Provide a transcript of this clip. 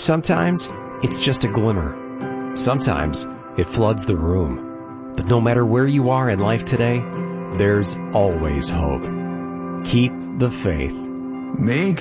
Sometimes it's just a glimmer. Sometimes it floods the room. But no matter where you are in life today, there's always hope. Keep the faith. Make